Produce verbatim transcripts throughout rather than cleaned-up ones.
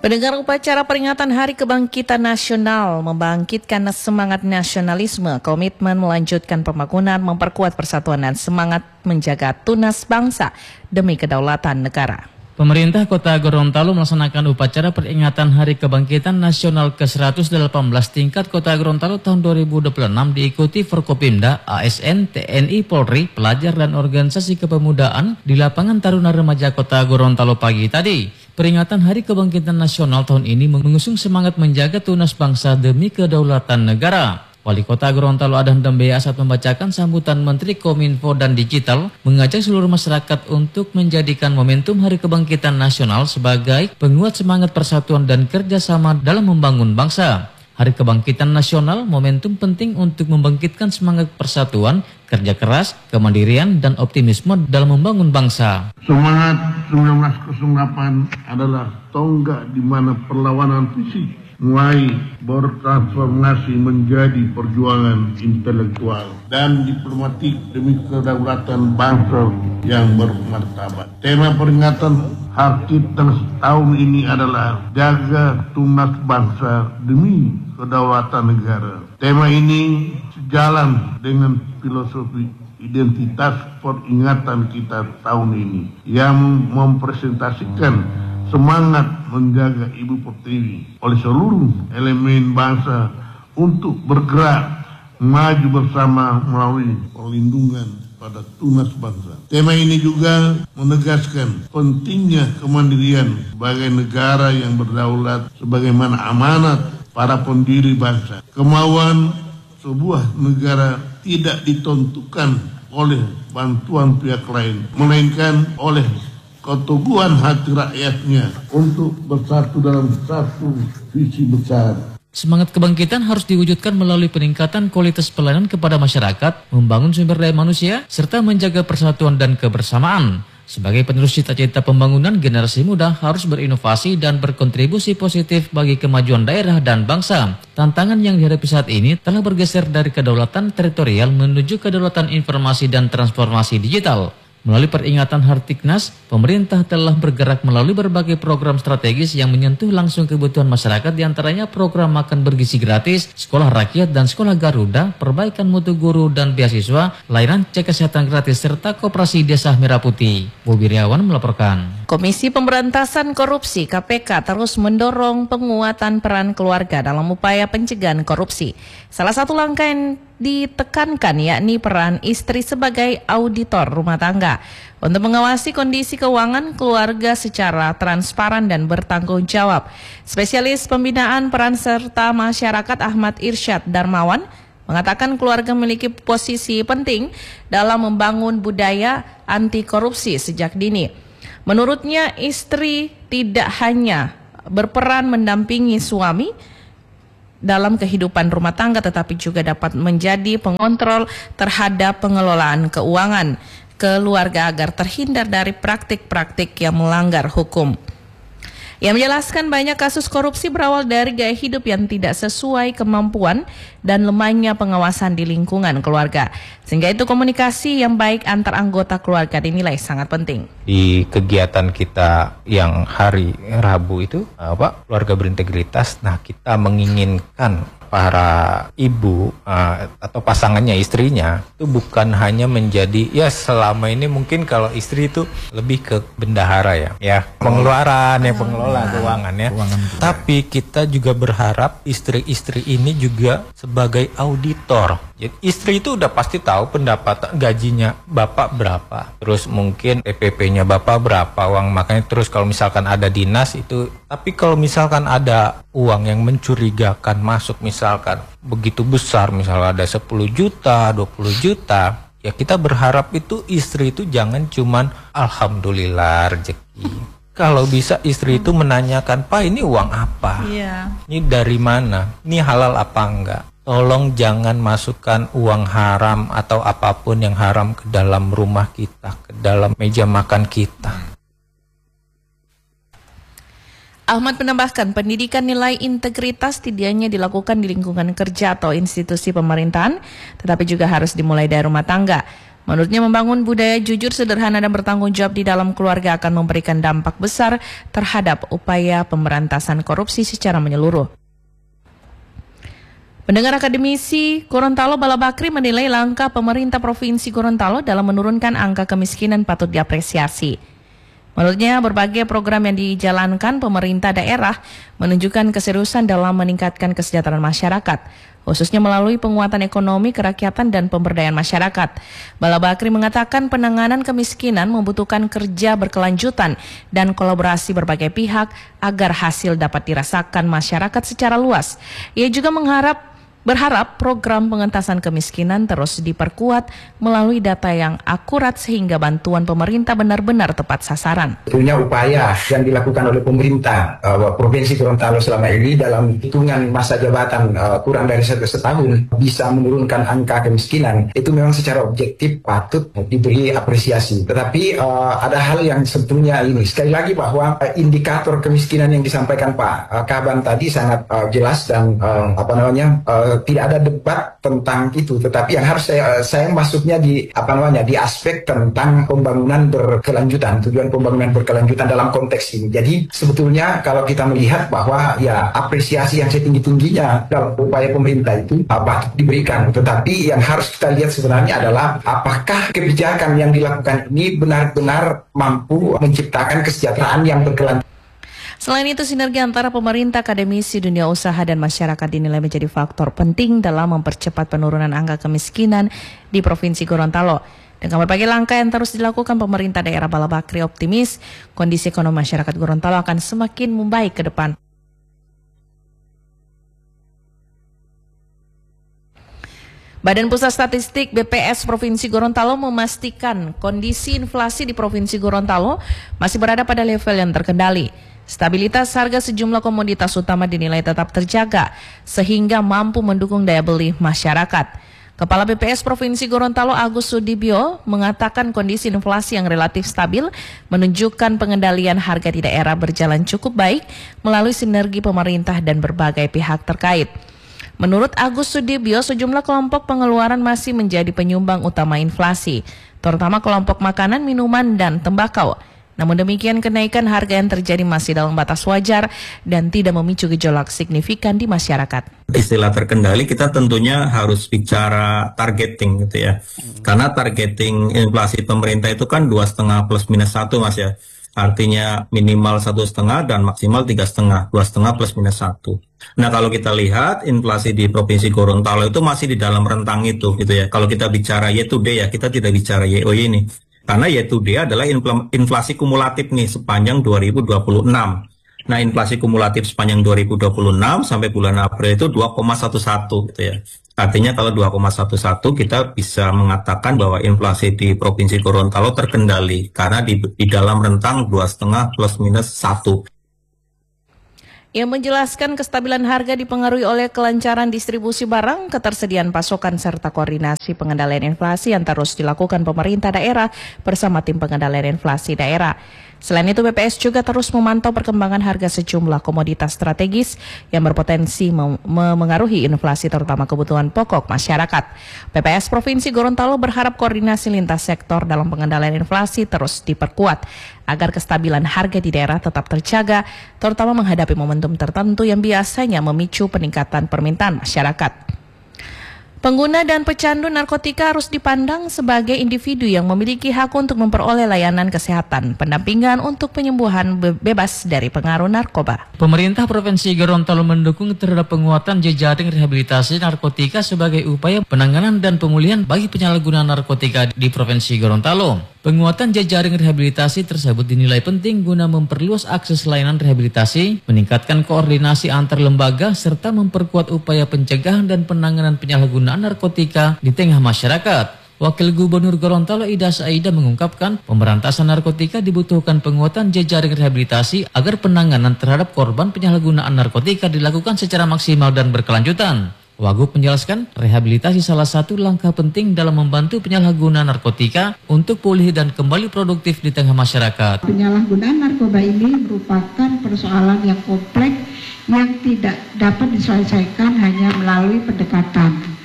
Pendengar, upacara peringatan Hari Kebangkitan Nasional membangkitkan semangat nasionalisme, komitmen melanjutkan pembangunan, memperkuat persatuan dan semangat menjaga tunas bangsa demi kedaulatan negara. Pemerintah Kota Gorontalo melaksanakan upacara peringatan Hari Kebangkitan Nasional ke seratus delapan belas tingkat Kota Gorontalo tahun dua ribu dua puluh enam diikuti Forkopimda, A S N, T N I, Polri, pelajar dan organisasi kepemudaan di lapangan Taruna Remaja Kota Gorontalo pagi tadi. Peringatan Hari Kebangkitan Nasional tahun ini mengusung semangat menjaga tunas bangsa demi kedaulatan negara. Wali Kota Gorontalo Adhan Dembea saat membacakan sambutan Menteri Kominfo dan Digital mengajak seluruh masyarakat untuk menjadikan momentum Hari Kebangkitan Nasional sebagai penguat semangat persatuan dan kerjasama dalam membangun bangsa. Hari Kebangkitan Nasional momentum penting untuk membangkitkan semangat persatuan, kerja keras, kemandirian, dan optimisme dalam membangun bangsa. Semangat seribu sembilan ratus delapan adalah tonggak di mana perlawanan fisik mulai bertransformasi menjadi perjuangan intelektual dan diplomatik demi kedaulatan bangsa yang bermartabat. Tema peringatan Hari tahun ini adalah jaga tunas bangsa demi kedaulatan negara. Tema ini sejalan dengan filosofi identitas peringatan kita tahun ini yang mempresentasikan semangat menjaga Ibu Pertiwi oleh seluruh elemen bangsa untuk bergerak maju bersama melalui perlindungan pada tunas bangsa. Tema ini juga menegaskan pentingnya kemandirian sebagai negara yang berdaulat sebagaimana amanat para pendiri bangsa. Kemauan sebuah negara tidak ditentukan oleh bantuan pihak lain, melainkan oleh keteguhan hati rakyatnya untuk bersatu dalam satu visi besar. Semangat kebangkitan harus diwujudkan melalui peningkatan kualitas pelayanan kepada masyarakat, membangun sumber daya manusia, serta menjaga persatuan dan kebersamaan. Sebagai penerus cita-cita pembangunan, generasi muda harus berinovasi dan berkontribusi positif bagi kemajuan daerah dan bangsa. Tantangan yang dihadapi saat ini telah bergeser dari kedaulatan teritorial menuju kedaulatan informasi dan transformasi digital. Melalui peringatan Hartiknas, pemerintah telah bergerak melalui berbagai program strategis yang menyentuh langsung kebutuhan masyarakat, diantaranya program makan bergizi gratis, sekolah rakyat dan sekolah Garuda, perbaikan mutu guru dan beasiswa, layanan cek kesehatan gratis, serta koperasi desa Merah Putih. Bobi Riawan melaporkan. Komisi Pemberantasan Korupsi K P K terus mendorong penguatan peran keluarga dalam upaya pencegahan korupsi. Salah satu langkah yang ditekankan yakni peran istri sebagai auditor rumah tangga untuk mengawasi kondisi keuangan keluarga secara transparan dan bertanggung jawab. Spesialis pembinaan peran serta masyarakat Ahmad Irsyad Darmawan mengatakan keluarga memiliki posisi penting dalam membangun budaya anti korupsi sejak dini. Menurutnya, istri tidak hanya berperan mendampingi suami dalam kehidupan rumah tangga, tetapi juga dapat menjadi pengontrol terhadap pengelolaan keuangan keluarga agar terhindar dari praktik-praktik yang melanggar hukum. Ia menjelaskan banyak kasus korupsi berawal dari gaya hidup yang tidak sesuai kemampuan dan lemahnya pengawasan di lingkungan keluarga. Sehingga itu komunikasi yang baik antar anggota keluarga dinilai sangat penting. Di kegiatan kita yang hari Rabu itu, apa, keluarga berintegritas, nah kita menginginkan para ibu uh, atau pasangannya, istrinya itu bukan hanya menjadi, ya selama ini mungkin kalau istri itu lebih ke bendahara ya, ya pengeluaran, ya pengelola keuangan ya. Tapi kita juga berharap istri-istri ini juga sebagai auditor. Jadi istri itu udah pasti tahu pendapatan gajinya bapak berapa, terus mungkin P P P-nya bapak berapa, uang makanya terus kalau misalkan ada dinas itu. Tapi kalau misalkan ada uang yang mencurigakan masuk, misalkan begitu besar, misalnya ada sepuluh juta, dua puluh juta, ya kita berharap itu istri itu jangan cuman alhamdulillah rezeki. Kalau bisa istri itu menanyakan, Pak ini uang apa? Iya. Ini dari mana? Ini halal apa enggak? Tolong jangan masukkan uang haram atau apapun yang haram ke dalam rumah kita, ke dalam meja makan kita. Ahmad menambahkan, pendidikan nilai integritas tidak hanya dilakukan di lingkungan kerja atau institusi pemerintahan, tetapi juga harus dimulai dari rumah tangga. Menurutnya membangun budaya jujur, sederhana dan bertanggung jawab di dalam keluarga akan memberikan dampak besar terhadap upaya pemberantasan korupsi secara menyeluruh. Pendengar, akademisi Gorontalo Bala Bakri menilai langkah pemerintah Provinsi Gorontalo dalam menurunkan angka kemiskinan patut diapresiasi. Menurutnya berbagai program yang dijalankan pemerintah daerah menunjukkan keseriusan dalam meningkatkan kesejahteraan masyarakat, khususnya melalui penguatan ekonomi, kerakyatan, dan pemberdayaan masyarakat. Bala Bakri mengatakan penanganan kemiskinan membutuhkan kerja berkelanjutan dan kolaborasi berbagai pihak agar hasil dapat dirasakan masyarakat secara luas. Ia juga mengharap Berharap program pengentasan kemiskinan terus diperkuat melalui data yang akurat sehingga bantuan pemerintah benar-benar tepat sasaran. Tentunya upaya yang dilakukan oleh pemerintah uh, Provinsi Gorontalo selama ini dalam hitungan masa jabatan uh, kurang dari satu setahun bisa menurunkan angka kemiskinan, itu memang secara objektif patut diberi apresiasi. Tetapi uh, ada hal yang sebetulnya ini, sekali lagi bahwa uh, indikator kemiskinan yang disampaikan Pak uh, Kaban tadi sangat uh, jelas dan uh, apa namanya uh, tidak ada debat tentang itu, tetapi yang harus saya saya maksudnya di apa namanya di aspek tentang pembangunan berkelanjutan, tujuan pembangunan berkelanjutan dalam konteks ini. Jadi sebetulnya kalau kita melihat bahwa ya apresiasi yang setinggi-tingginya dalam upaya pemerintah itu patut diberikan, tetapi yang harus kita lihat sebenarnya adalah apakah kebijakan yang dilakukan ini benar-benar mampu menciptakan kesejahteraan yang berkelanjutan. Selain itu, sinergi antara pemerintah, akademisi, dunia usaha, dan masyarakat dinilai menjadi faktor penting dalam mempercepat penurunan angka kemiskinan di Provinsi Gorontalo. Dengan berbagai langkah yang terus dilakukan pemerintah daerah, Bala Bakri optimis kondisi ekonomi masyarakat Gorontalo akan semakin membaik ke depan. Badan Pusat Statistik B P S Provinsi Gorontalo memastikan kondisi inflasi di Provinsi Gorontalo masih berada pada level yang terkendali. Stabilitas harga sejumlah komoditas utama dinilai tetap terjaga sehingga mampu mendukung daya beli masyarakat. Kepala B P S Provinsi Gorontalo Agus Sudibyo mengatakan kondisi inflasi yang relatif stabil menunjukkan pengendalian harga di daerah berjalan cukup baik melalui sinergi pemerintah dan berbagai pihak terkait. Menurut Agus Sudibyo, sejumlah kelompok pengeluaran masih menjadi penyumbang utama inflasi, terutama kelompok makanan, minuman, dan tembakau. Namun demikian, kenaikan harga yang terjadi masih dalam batas wajar dan tidak memicu gejolak signifikan di masyarakat. Istilah terkendali, kita tentunya harus bicara targeting gitu ya. Karena targeting inflasi pemerintah itu kan dua setengah plus minus satu, Mas ya. Artinya minimal satu setengah dan maksimal tiga setengah, dua setengah plus minus satu. Nah, kalau kita lihat inflasi di Provinsi Gorontalo itu masih di dalam rentang itu gitu ya. Kalau kita bicara year to date ya, kita tidak bicara Y O Y ini. Karena year to date adalah inflasi kumulatif nih sepanjang dua ribu dua puluh enam. Nah, inflasi kumulatif sepanjang dua ribu dua puluh enam sampai bulan April itu dua koma satu satu gitu ya. Artinya kalau dua koma satu satu kita bisa mengatakan bahwa inflasi di Provinsi Gorontalo terkendali karena di, di dalam rentang dua koma lima plus minus satu. Ia menjelaskan kestabilan harga dipengaruhi oleh kelancaran distribusi barang, ketersediaan pasokan, serta koordinasi pengendalian inflasi yang terus dilakukan pemerintah daerah bersama tim pengendalian inflasi daerah. Selain itu, B P S juga terus memantau perkembangan harga sejumlah komoditas strategis yang berpotensi memengaruhi inflasi, terutama kebutuhan pokok masyarakat. B P S Provinsi Gorontalo berharap koordinasi lintas sektor dalam pengendalian inflasi terus diperkuat agar kestabilan harga di daerah tetap terjaga, terutama menghadapi momentum tertentu yang biasanya memicu peningkatan permintaan masyarakat. Pengguna dan pecandu narkotika harus dipandang sebagai individu yang memiliki hak untuk memperoleh layanan kesehatan, pendampingan untuk penyembuhan be- bebas dari pengaruh narkoba. Pemerintah Provinsi Gorontalo mendukung terhadap penguatan jejaring rehabilitasi narkotika sebagai upaya penanganan dan pemulihan bagi penyalahguna narkotika di Provinsi Gorontalo. Penguatan jejaring rehabilitasi tersebut dinilai penting guna memperluas akses layanan rehabilitasi, meningkatkan koordinasi antar lembaga, serta memperkuat upaya pencegahan dan penanganan penyalahgunaan narkotika di tengah masyarakat. Wakil Gubernur Gorontalo Ida Saida mengungkapkan pemberantasan narkotika dibutuhkan penguatan jejaring rehabilitasi agar penanganan terhadap korban penyalahgunaan narkotika dilakukan secara maksimal dan berkelanjutan. Wagub menjelaskan rehabilitasi salah satu langkah penting dalam membantu penyalahguna narkotika untuk pulih dan kembali produktif di tengah masyarakat. Penyalahgunaan narkoba ini merupakan persoalan yang kompleks yang tidak dapat diselesaikan hanya melalui pendekatan.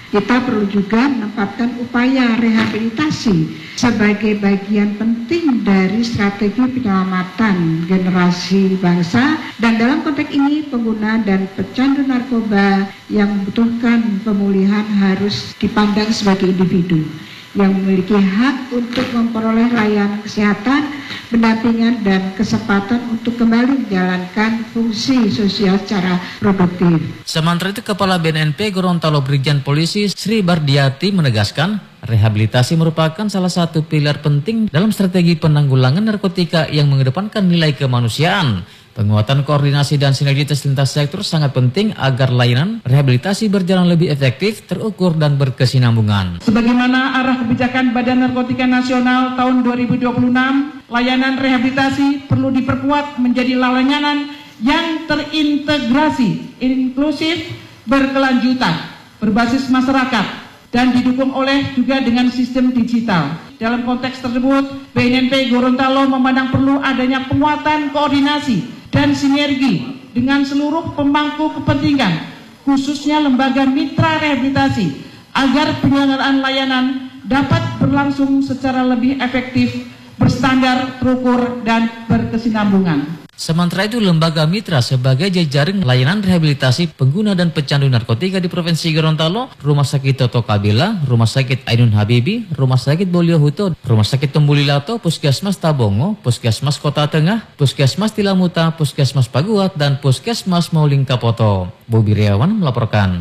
Kita perlu juga menempatkan upaya rehabilitasi sebagai bagian penting dari strategi penyelamatan generasi bangsa, dan dalam konteks ini pengguna dan pecandu narkoba yang membutuhkan pemulihan harus dipandang sebagai individu yang memiliki hak untuk memperoleh layanan kesehatan, pendampingan, dan kesempatan untuk kembali menjalankan fungsi sosial secara produktif. Sementara itu, Kepala B N N P Gorontalo Brigjen Polisi Sri Bardiati menegaskan, rehabilitasi merupakan salah satu pilar penting dalam strategi penanggulangan narkotika yang mengedepankan nilai kemanusiaan. Penguatan koordinasi dan sinergitas lintas sektor sangat penting agar layanan rehabilitasi berjalan lebih efektif, terukur, dan berkesinambungan. Sebagaimana arah kebijakan Badan Narkotika Nasional tahun dua ribu dua puluh enam, layanan rehabilitasi perlu diperkuat menjadi layanan yang terintegrasi, inklusif, berkelanjutan, berbasis masyarakat, dan didukung oleh juga dengan sistem digital. Dalam konteks tersebut, B N N P Gorontalo memandang perlu adanya penguatan koordinasi dan sinergi dengan seluruh pemangku kepentingan, khususnya lembaga mitra rehabilitasi, agar penyelenggaraan layanan dapat berlangsung secara lebih efektif, berstandar, terukur, dan berkesinambungan. Sementara itu, lembaga mitra sebagai jajaring layanan rehabilitasi pengguna dan pecandu narkotika di Provinsi Gorontalo, Rumah Sakit Toto Kabila, Rumah Sakit Ainun Habibi, Rumah Sakit Bolio Huto, Rumah Sakit Tumbulilato, Puskesmas Tabongo, Puskesmas Kota Tengah, Puskesmas Tilamuta, Puskesmas Paguat, dan Puskesmas Mauling Kapoto. Bobi Riawan melaporkan.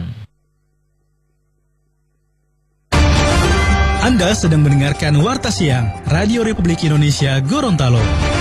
Anda sedang mendengarkan Warta Siang Radio Republik Indonesia Gorontalo.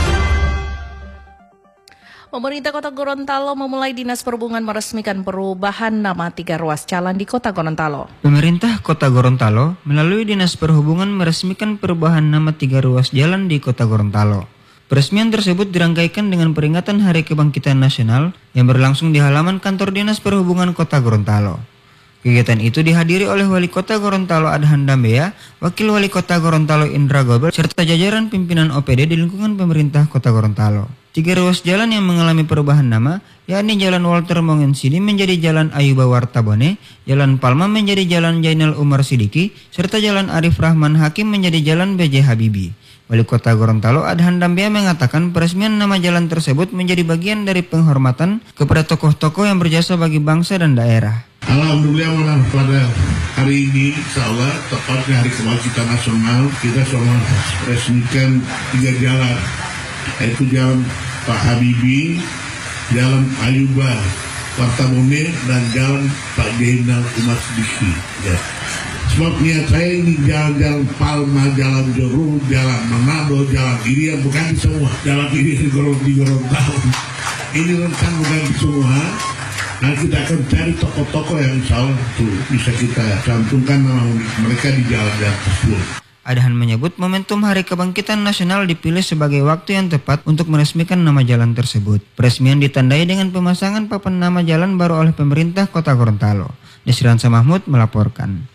Pemerintah Kota Gorontalo memulai Dinas Perhubungan meresmikan perubahan nama tiga ruas jalan di Kota Gorontalo. Pemerintah Kota Gorontalo melalui Dinas Perhubungan meresmikan perubahan nama tiga ruas jalan di Kota Gorontalo. Peresmian tersebut dirangkaikan dengan peringatan Hari Kebangkitan Nasional yang berlangsung di halaman kantor Dinas Perhubungan Kota Gorontalo. Kegiatan itu dihadiri oleh Wali Kota Gorontalo Adhan Dambea, Wakil Wali Kota Gorontalo Indra Gobel, serta jajaran pimpinan O P D di lingkungan pemerintah Kota Gorontalo. Tiga ruas jalan yang mengalami perubahan nama, yakni Jalan Walter Mongensidi menjadi Jalan Ayuba Wartabone, Jalan Palma menjadi Jalan Jainal Umar Sidiki, serta Jalan Arif Rahman Hakim menjadi Jalan B J Habibie. Wali Kota Gorontalo Adhan Dambea mengatakan peresmian nama jalan tersebut menjadi bagian dari penghormatan kepada tokoh-tokoh yang berjasa bagi bangsa dan daerah. Alhamdulillah pada hari ini, insya Allah, tepatnya Hari Kebangkitan Nasional, kita semua resmikan tiga jalan, yaitu Jalan Pak Habibie, Jalan Ayuba Wartabone, dan Jalan Pak Jainal Umar Sidiki. Ya. Sebab niat saya ini jalan-jalan Palma, Jalan Joru, Jalan Manado, Jalan ini yang bukan di semua. Jalan ini di Gorontalo. Ini rencana bukan di semua. Nah, kita akan cari tokoh-tokoh yang insya Allah itu bisa kita cantumkan nama mereka di jalan-jalan tersebut. Adhan menyebut momentum Hari Kebangkitan Nasional dipilih sebagai waktu yang tepat untuk meresmikan nama jalan tersebut. Peresmian ditandai dengan pemasangan papan nama jalan baru oleh pemerintah Kota Gorontalo. Desriansa Mahmud melaporkan.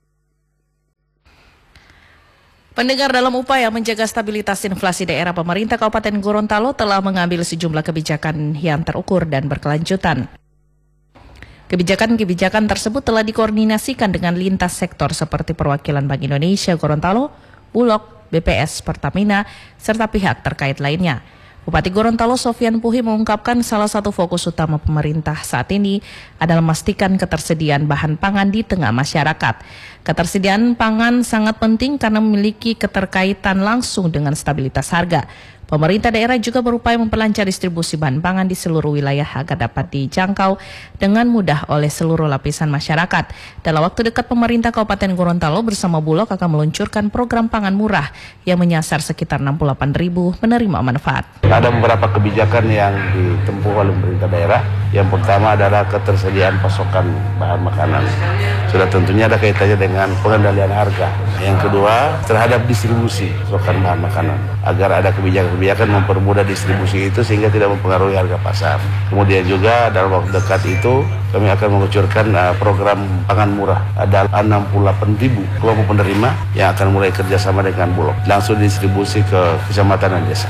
Pendengar, dalam upaya menjaga stabilitas inflasi daerah, pemerintah Kabupaten Gorontalo telah mengambil sejumlah kebijakan yang terukur dan berkelanjutan. Kebijakan-kebijakan tersebut telah dikoordinasikan dengan lintas sektor seperti perwakilan Bank Indonesia Gorontalo, Bulog, B P S, Pertamina, serta pihak terkait lainnya. Bupati Gorontalo Sofyan Puhi mengungkapkan salah satu fokus utama pemerintah saat ini adalah memastikan ketersediaan bahan pangan di tengah masyarakat. Ketersediaan pangan sangat penting karena memiliki keterkaitan langsung dengan stabilitas harga. Pemerintah daerah juga berupaya memperlancar distribusi bahan pangan di seluruh wilayah agar dapat dijangkau dengan mudah oleh seluruh lapisan masyarakat. Dalam waktu dekat, pemerintah Kabupaten Gorontalo bersama Bulog akan meluncurkan program pangan murah yang menyasar sekitar enam puluh delapan ribu penerima manfaat. Ada beberapa kebijakan yang ditempuh oleh pemerintah daerah. Yang pertama adalah ketersediaan pasokan bahan makanan. Sudah tentunya ada kaitannya dengan pengendalian harga. Yang kedua, terhadap distribusi pasokan bahan makanan. Agar ada kebijakan-kebijakan mempermudah distribusi itu sehingga tidak mempengaruhi harga pasar. Kemudian juga dalam waktu dekat itu kami akan mengucurkan uh, program pangan murah. Ada enam puluh delapan ribu kelompok penerima yang akan mulai kerjasama dengan Bulog. Langsung distribusi ke kecamatan dan desa.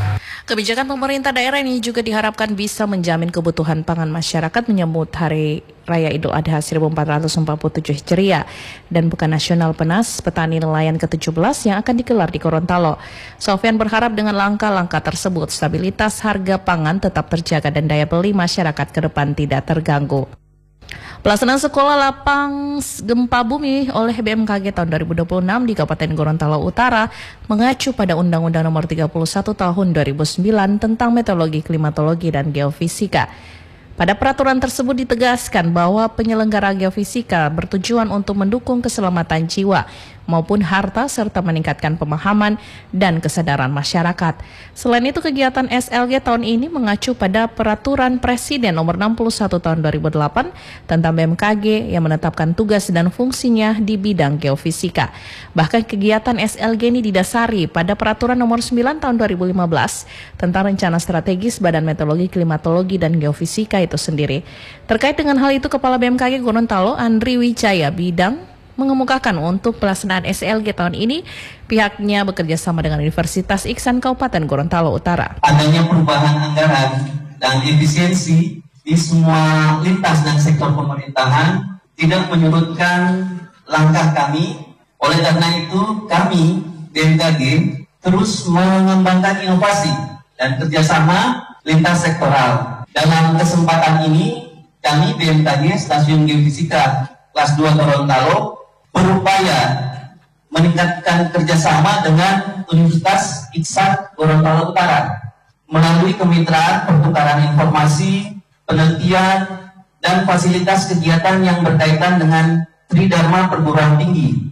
Kebijakan pemerintah daerah ini juga diharapkan bisa menjamin kebutuhan pangan masyarakat menyambut Hari Raya Idul Adha seribu empat ratus empat puluh tujuh Hijriah dan Pekan Nasional Penas Petani Nelayan ke tujuh belas yang akan digelar di Gorontalo. Sofyan berharap dengan langkah-langkah tersebut stabilitas harga pangan tetap terjaga dan daya beli masyarakat ke depan tidak terganggu. Pelaksanaan sekolah lapang gempa bumi oleh B M K G tahun dua ribu dua puluh enam di Kabupaten Gorontalo Utara mengacu pada Undang-Undang Nomor tiga puluh satu Tahun dua ribu sembilan tentang Meteorologi, Klimatologi, dan Geofisika. Pada peraturan tersebut ditegaskan bahwa penyelenggara geofisika bertujuan untuk mendukung keselamatan jiwa maupun harta serta meningkatkan pemahaman dan kesadaran masyarakat. Selain itu, kegiatan S L G tahun ini mengacu pada Peraturan Presiden Nomor enam puluh satu Tahun dua ribu delapan tentang B M K G yang menetapkan tugas dan fungsinya di bidang geofisika. Bahkan kegiatan S L G ini didasari pada Peraturan Nomor sembilan Tahun dua ribu lima belas tentang Rencana Strategis Badan Meteorologi, Klimatologi, dan Geofisika itu sendiri. Terkait dengan hal itu, Kepala B M K G Gorontalo Andri Wijaya Bidang mengemukakan untuk pelaksanaan S L G tahun ini pihaknya bekerja sama dengan Universitas Iksan Kabupaten Gorontalo Utara. Adanya perubahan anggaran dan efisiensi di semua lintas dan sektor pemerintahan tidak menyurutkan langkah kami. Oleh karena itu kami B M K G terus mengembangkan inovasi dan kerjasama lintas sektoral. Dalam kesempatan ini kami B M K G Stasiun Geofisika kelas dua Gorontalo berupaya meningkatkan kerjasama dengan Universitas Iksan Gorontalo Utara melalui kemitraan pertukaran informasi, penelitian, dan fasilitas kegiatan yang berkaitan dengan Tridharma Perguruan Tinggi.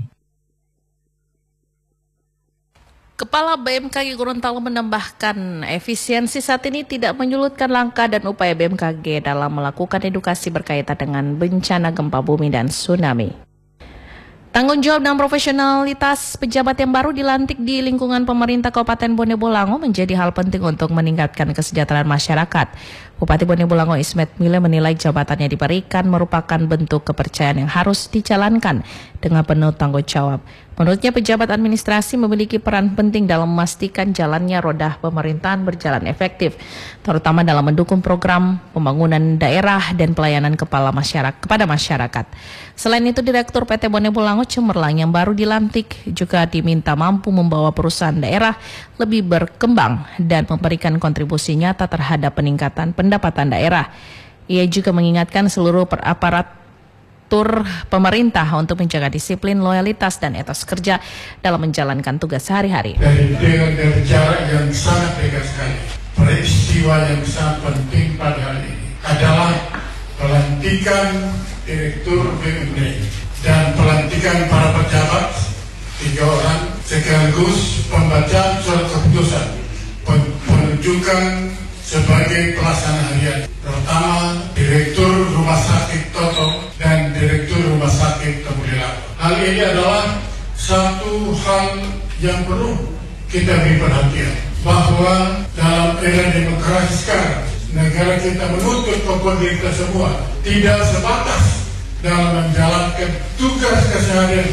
Kepala B M K G Gorontalo menambahkan efisiensi saat ini tidak menyulutkan langkah dan upaya B M K G dalam melakukan edukasi berkaitan dengan bencana gempa bumi dan tsunami. Tanggung jawab dan profesionalitas pejabat yang baru dilantik di lingkungan pemerintah Kabupaten Bone Bolango menjadi hal penting untuk meningkatkan kesejahteraan masyarakat. Bupati Bone Bolango Ismet Mile menilai jabatannya diberikan merupakan bentuk kepercayaan yang harus dijalankan dengan penuh tanggung jawab. Menurutnya pejabat administrasi memiliki peran penting dalam memastikan jalannya roda pemerintahan berjalan efektif, terutama dalam mendukung program pembangunan daerah dan pelayanan kepala masyarakat kepada masyarakat. Selain itu, Direktur P T Bone Bolango Cemerlang yang baru dilantik juga diminta mampu membawa perusahaan daerah lebih berkembang dan memberikan kontribusi nyata terhadap peningkatan pendapatan daerah. Ia juga mengingatkan seluruh aparat tur pemerintah untuk menjaga disiplin, loyalitas, dan etos kerja dalam menjalankan tugas sehari-hari. Dari, dengan, dari jarak yang sangat dekat sekali, peristiwa yang sangat penting pada hari ini adalah pelantikan Direktur B U M D dan pelantikan para pejabat tiga orang sekaligus pembacaan surat keputusan penunjukan sebagai pelaksana harian, terutama Direktur Rumah Sakit Toto dan Direktur Rumah Sakit Temulila. Hal ini adalah satu hal yang perlu kita beri perhatian, bahwa dalam era demokrasi sekarang, negara kita menuntut kepada kita semua tidak sebatas dalam menjalankan tugas keseharian.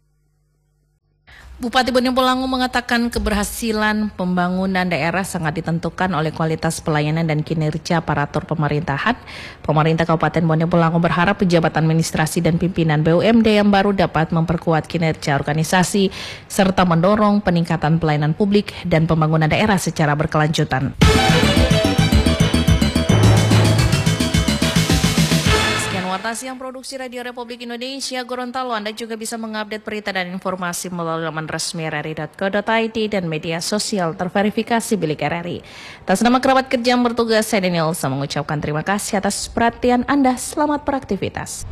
Bupati Bone Bolango mengatakan keberhasilan pembangunan daerah sangat ditentukan oleh kualitas pelayanan dan kinerja aparatur pemerintahan. Pemerintah Kabupaten Bone Bolango berharap pejabat administrasi dan pimpinan B U M D yang baru dapat memperkuat kinerja organisasi serta mendorong peningkatan pelayanan publik dan pembangunan daerah secara berkelanjutan. Warta Siang Produksi Radio Republik Indonesia Gorontalo. Anda juga bisa mengupdate berita dan informasi melalui laman resmi r r i dot co dot i d dan media sosial terverifikasi milik R R I. Atas nama kerabat kerja yang bertugas, saya Danielsa mengucapkan terima kasih atas perhatian Anda. Selamat beraktivitas.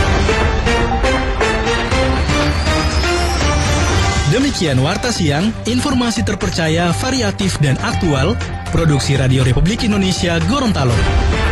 Demikian Warta Siang, informasi terpercaya, variatif, dan aktual, produksi Radio Republik Indonesia Gorontalo.